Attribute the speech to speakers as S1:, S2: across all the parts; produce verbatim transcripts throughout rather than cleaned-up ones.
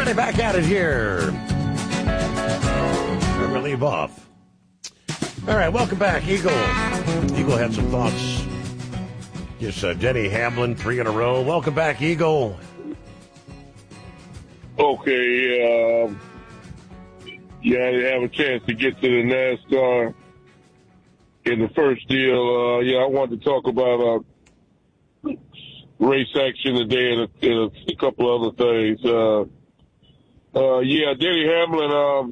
S1: Friday, back at it here. Never leave off. All right, welcome back, Eagle. Eagle had some thoughts. Just uh, Denny Hamlin, three in a row. Welcome back, Eagle.
S2: Okay, um, yeah, I didn't have a chance to get to the NASCAR in the first deal. Uh, yeah, I wanted to talk about uh, race action today and a, and a, a couple other things. Uh, uh, yeah, Denny Hamlin, um,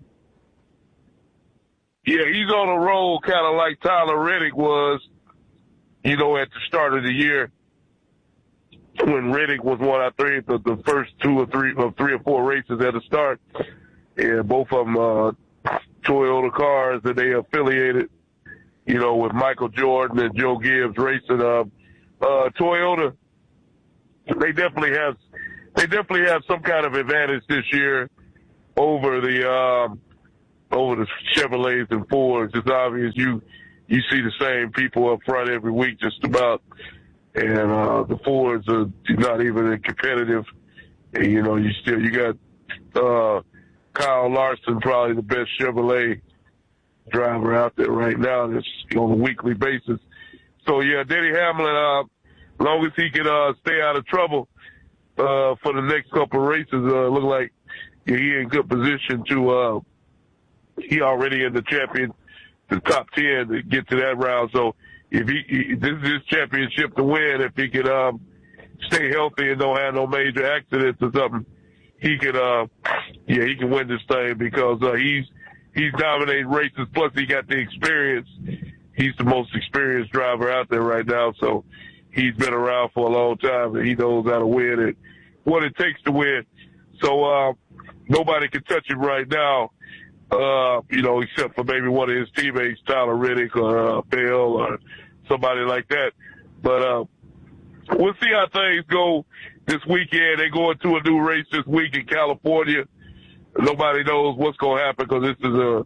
S2: yeah, he's on a roll kind of like Tyler Reddick was, you know, at the start of the year when Reddick was one, I think, the, the first two or three or three or four races at the start. And both of them uh, Toyota cars that they affiliated, you know, with Michael Jordan and Joe Gibbs racing. Uh, uh, Toyota, they definitely have they definitely have some kind of advantage this year over the um, over the Chevrolets and Fords. It's obvious you you see the same people up front every week just about, and uh, the Fords are not even competitive. And, you know, you still you got uh, Kyle Larson, probably the best Chevrolet driver out there right now. That's on a weekly basis. So yeah, Denny Hamlin, uh, as long as he can uh, stay out of trouble uh, for the next couple of races, uh, look like yeah, he in good position to. Uh, he already in the champion, the top ten to get to that round. So if he, he this is his championship to win, if he can um, stay healthy and don't have no major accidents or something, he can uh, yeah he can win this thing because uh, he's he's dominating races. Plus he got the experience. He's the most experienced driver out there right now. So he's been around for a long time and he knows how to win and what it takes to win. So uh, nobody can touch him right now. Uh, you know, except for maybe one of his teammates, Tyler Reddick or uh, Bell or somebody like that. But uh, we'll see how things go this weekend. They go into a new race this week in California. Nobody knows what's going to happen because this is a,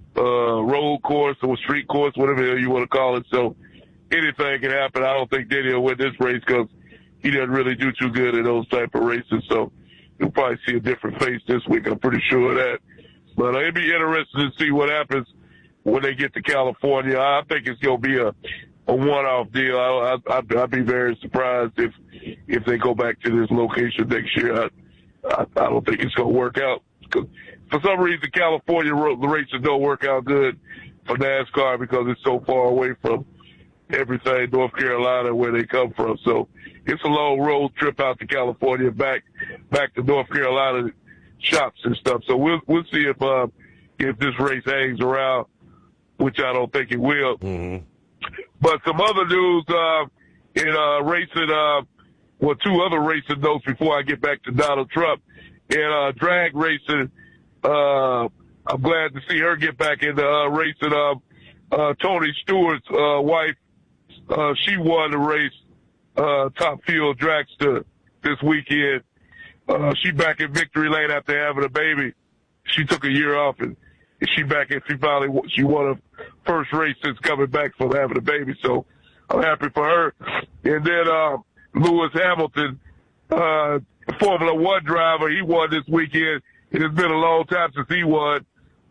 S2: a road course or a street course, whatever you want to call it. So anything can happen. I don't think Denny will win this race because he doesn't really do too good in those type of races. So you'll probably see a different face this week. I'm pretty sure of that. But uh, it'd be interesting to see what happens when they get to California. I think it's going to be a, a one-off deal. I, I, I'd, I'd be very surprised if if they go back to this location next year. I, I, I don't think it's going to work out. Cause for some reason, California the races don't work out good for NASCAR because it's so far away from everything, North Carolina, where they come from. So it's a long road trip out to California, back back to North Carolina shops and stuff. So we'll we'll see if uh, if this race hangs around, which I don't think it will.
S1: Mm-hmm.
S2: But some other news uh, in uh, racing, uh, well, two other racing notes before I get back to Donald Trump. In uh, drag racing, uh, I'm glad to see her get back into uh, racing. Uh, uh, Tony Stewart's uh, wife, uh, she won the race, uh, Top Fuel Dragster this weekend. Uh, she back in victory lane after having a baby. She took a year off and she back in. She finally she won her first race since coming back from having a baby. So I'm happy for her. And then uh, Lewis Hamilton, uh, Formula One driver, he won this weekend. It has been a long time since he won.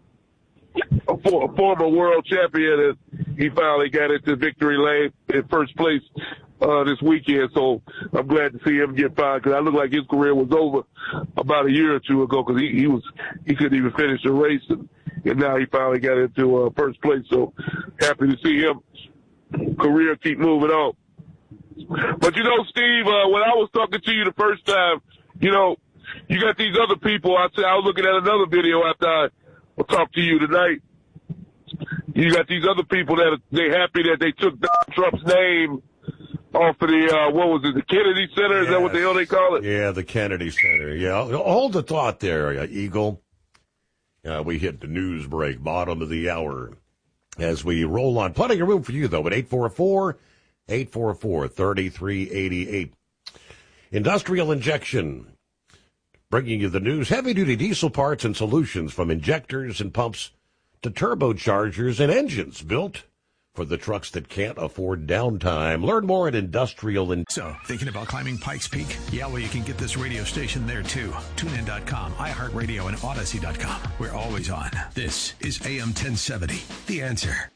S2: A, for, a former world champion, and he finally got into victory lane in first place uh, this weekend. So I'm glad to see him get by because I looked like his career was over about a year or two ago because he, he was he couldn't even finish the race, and, and now he finally got into uh, first place. So happy to see him career keep moving on. But you know, Steve, uh, when I was talking to you the first time, you know, you got these other people. I said I was looking at another video after I will talk to you tonight. You got these other people that are, they happy that they took Donald Trump's name off of the, uh, what was it, the Kennedy Center? Is
S1: yes.
S2: that what the hell they call it?
S1: Yeah, the Kennedy Center. Yeah, hold the thought there, uh, Eagle. Uh, we hit the news break, bottom of the hour. As we roll on, plenty of room for you, though, at eight four four, eight four four, three three eight eight. Industrial Injection, bringing you the news. Heavy-duty diesel parts and solutions from injectors and pumps to turbochargers and engines built for the trucks that can't afford downtime. Learn more at Industrial and...
S3: So, thinking about climbing Pikes Peak? Yeah, well, you can get this radio station there, too. TuneIn dot com, iHeartRadio, and Odyssey dot com. We're always on. This is A M ten seventy, The Answer.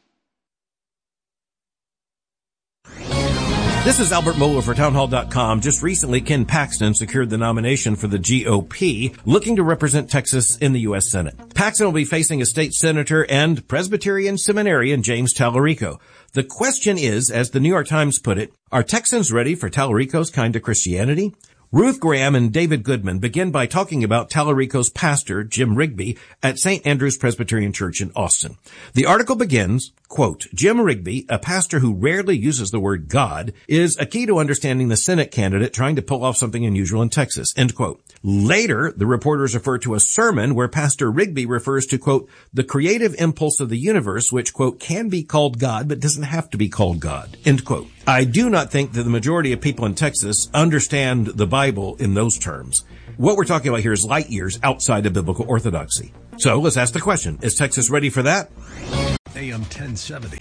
S4: This is Albert Mohler for Townhall dot com. Just recently, Ken Paxton secured the nomination for the G O P, looking to represent Texas in the U S Senate. Paxton will be facing a state senator and Presbyterian seminarian James Tallarico. The question is, as the New York Times put it, are Texans ready for Tallarico's kind of Christianity? Ruth Graham and David Goodman begin by talking about Tallarico's pastor, Jim Rigby, at Saint Andrew's Presbyterian Church in Austin. The article begins, quote, Jim Rigby, a pastor who rarely uses the word God, is a key to understanding the Senate candidate trying to pull off something unusual in Texas, end quote. Later, the reporters refer to a sermon where Pastor Rigby refers to, quote, the creative impulse of the universe, which, quote, can be called God, but doesn't have to be called God, end quote. I do not think that the majority of people in Texas understand the Bible in those terms. What we're talking about here is light years outside of biblical orthodoxy. So let's ask the question, is Texas ready for that?
S3: A M ten seventy.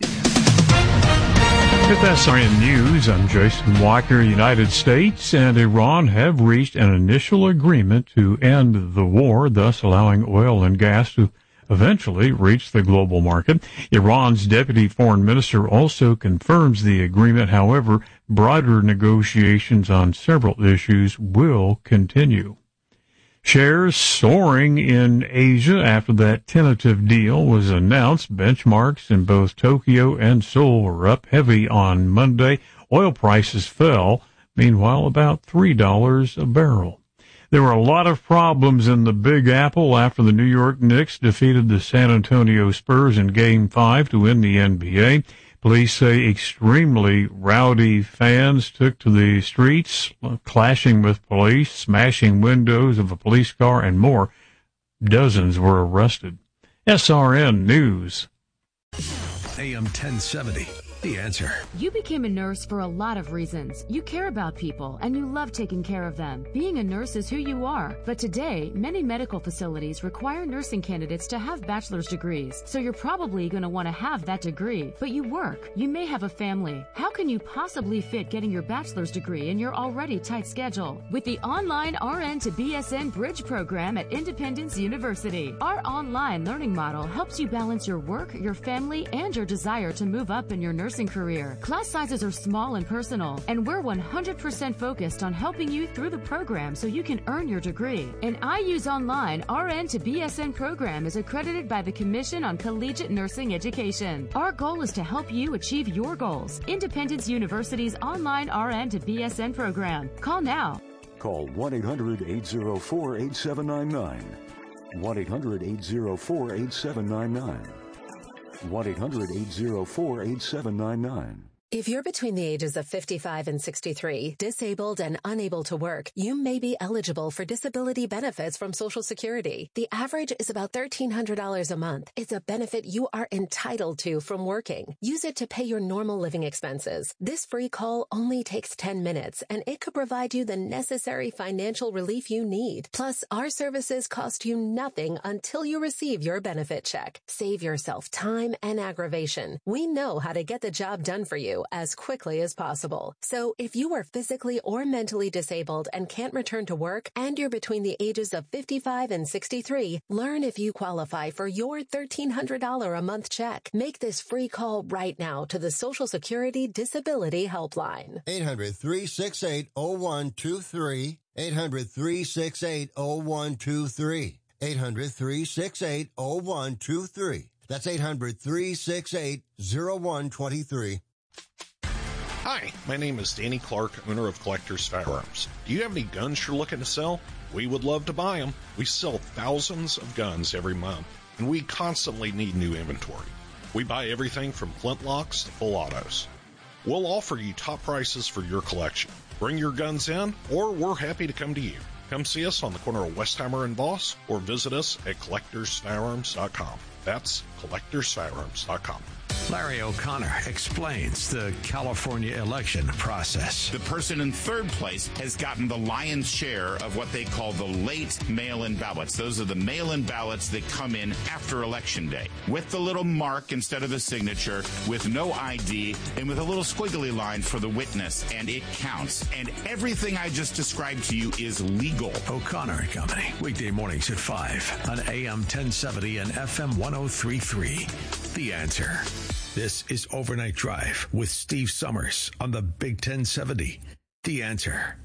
S5: With S R N News, I'm Jason Walker. The United States and Iran have reached an initial agreement to end the war, thus allowing oil and gas to eventually reach the global market. Iran's deputy foreign minister also confirms the agreement. However, broader negotiations on several issues will continue. Shares soaring in Asia after that tentative deal was announced. Benchmarks in both Tokyo and Seoul were up heavy on Monday. Oil prices fell, meanwhile about three dollars a barrel. There were a lot of problems in the Big Apple after the New York Knicks defeated the San Antonio Spurs in Game five to win the N B A. Police say extremely rowdy fans took to the streets, clashing with police, smashing windows of a police car, and more. Dozens were arrested. S R N News.
S3: A M ten seventy. The Answer.
S6: You became a nurse for a lot of reasons. You care about people and you love taking care of them. Being a nurse is who you are. But today, many medical facilities require nursing candidates to have bachelor's degrees. So you're probably going to want to have that degree. But you work. You may have a family. How can you possibly fit getting your bachelor's degree in your already tight schedule? With the online R N to B S N Bridge program at Independence University. Our online learning model helps you balance your work, your family, and your desire to move up in your nursing career. Class sizes are small and personal, and we're one hundred percent focused on helping you through the program so you can earn your degree. An I U's Online R N to B S N program is accredited by the Commission on Collegiate Nursing Education. Our goal is to help you achieve your goals. Independence University's online R N to B S N program. Call now.
S7: Call one eight hundred eight oh four eight seven nine nine. one eight hundred eight oh four eight seven nine nine. one eight hundred eight oh four eight seven nine nine.
S8: If you're between the ages of fifty-five and sixty-three, disabled and unable to work, you may be eligible for disability benefits from Social Security. The average is about thirteen hundred dollars a month. It's a benefit you are entitled to from working. Use it to pay your normal living expenses. This free call only takes ten minutes, and it could provide you the necessary financial relief you need. Plus, our services cost you nothing until you receive your benefit check. Save yourself time and aggravation. We know how to get the job done for you as quickly as possible. So if you are physically or mentally disabled and can't return to work, and you're between the ages of fifty-five and sixty-three, learn if you qualify for your thirteen hundred dollars a month check. Make this free call right now to the Social Security Disability Helpline.
S9: eight hundred, three six eight, oh one two three. eight hundred, three six eight, oh one two three. eight hundred, three six eight, oh one two three. That's eight hundred, three six eight, oh one two three.
S10: Hi, my name is Danny Clark, owner of Collector's Firearms. Do you have any guns you're looking to sell? We would love to buy them. We sell thousands of guns every month, and we constantly need new inventory. We buy everything from flintlocks to full autos. We'll offer you top prices for your collection. Bring your guns in, or we're happy to come to you. Come see us on the corner of Westheimer and Voss, or visit us at collectors firearms dot com. That's collectors firearms dot com.
S3: Larry O'Connor explains the California election process.
S11: The person in third place has gotten the lion's share of what they call the late mail-in ballots. Those are the mail-in ballots that come in after Election Day, with the little mark instead of the signature, with no I D, and with a little squiggly line for the witness, and it counts. And everything I just described to you is legal.
S3: O'Connor and Company, weekday mornings at five on A M ten seventy and F M one oh three point three. The Answer. This is Overnight Drive with Steve Summers on the Big ten seventy. The Answer.